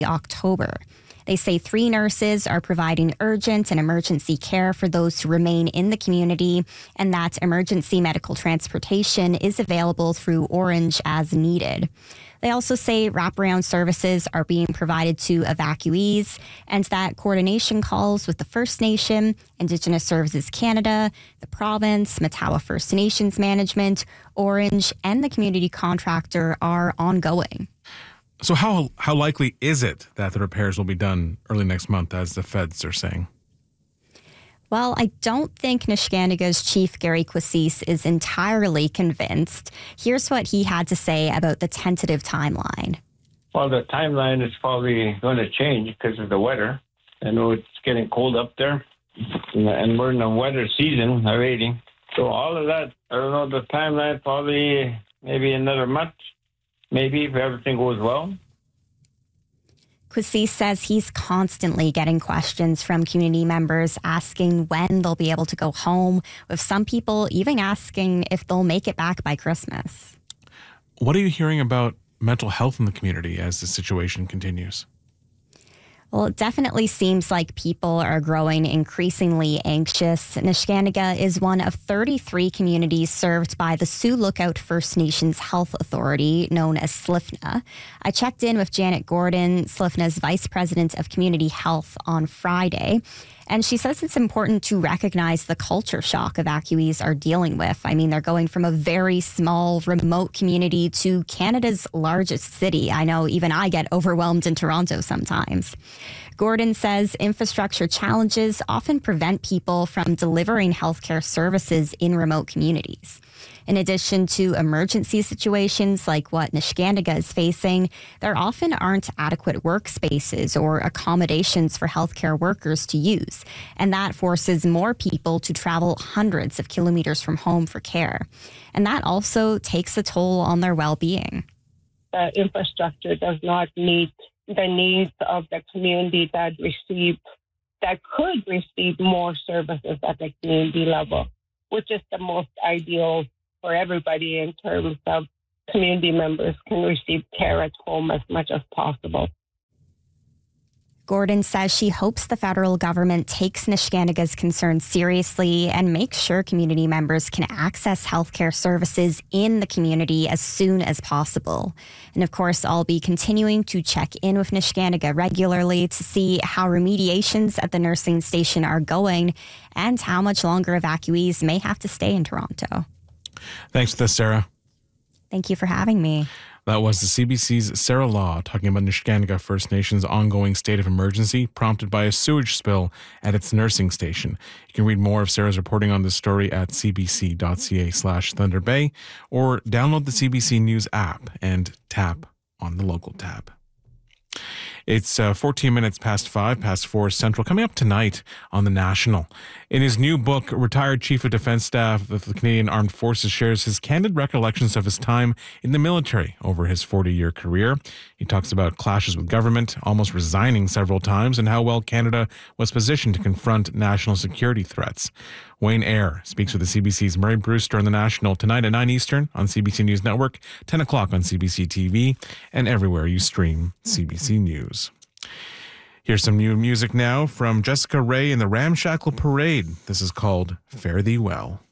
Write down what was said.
October. They say 3 nurses are providing urgent and emergency care for those who remain in the community, and that emergency medical transportation is available through Orange as needed. They also say wraparound services are being provided to evacuees and that coordination calls with the First Nation, Indigenous Services Canada, the province, Matawa First Nations Management, Orange, and the community contractor are ongoing. So how likely is it that the repairs will be done early next month, as the feds are saying? Well, I don't think Neskandiga's chief Gary Quassis is entirely convinced. Here's what he had to say about the tentative timeline. Well, the timeline is probably going to change because of the weather. I know it's getting cold up there, and we're in the weather season already. So all of that, I don't know, the timeline probably maybe another month, maybe if everything goes well. Quassis says he's constantly getting questions from community members asking when they'll be able to go home, with some people even asking if they'll make it back by Christmas. What are you hearing about mental health in the community as the situation continues? Well, it definitely seems like people are growing increasingly anxious. Neskandiga is one of 33 communities served by the Sioux Lookout First Nations Health Authority, known as SLFNA. I checked in with Janet Gordon, SLFNA's Vice President of Community Health, on Friday. And she says it's important to recognize the culture shock evacuees are dealing with. I mean, they're going from a very small, remote community to Canada's largest city. I know even I get overwhelmed in Toronto sometimes. Gordon says infrastructure challenges often prevent people from delivering healthcare services in remote communities. In addition to emergency situations like what Neskandiga is facing, there often aren't adequate workspaces or accommodations for healthcare workers to use, and that forces more people to travel hundreds of kilometers from home for care. And that also takes a toll on their well-being. The infrastructure does not meet the needs of the community that could receive more services at the community level, which is the most ideal for everybody in terms of community members can receive care at home as much as possible. Gordon says she hopes the federal government takes Neskandiga's concerns seriously and makes sure community members can access healthcare services in the community as soon as possible. And of course, I'll be continuing to check in with Neskandiga regularly to see how remediations at the nursing station are going and how much longer evacuees may have to stay in Toronto. Thanks for this, Sarah. Thank you for having me. That was the CBC's Sarah Law talking about Neskandiga First Nation's ongoing state of emergency prompted by a sewage spill at its nursing station. You can read more of Sarah's reporting on this story at cbc.ca/Thunder Bay or download the CBC News app and tap on the local tab. It's 14 minutes past 4 Central. Coming up tonight on The National. In his new book, retired Chief of Defence Staff of the Canadian Armed Forces shares his candid recollections of his time in the military over his 40-year career. He talks about clashes with government, almost resigning several times, and how well Canada was positioned to confront national security threats. Wayne Eyre speaks with the CBC's Murray Brewster on The National tonight at 9 Eastern on CBC News Network, 10 o'clock on CBC TV, and everywhere you stream CBC News. Here's some new music now from Jessica Rae and the Ramshackle Parade. This is called Fare Thee Well.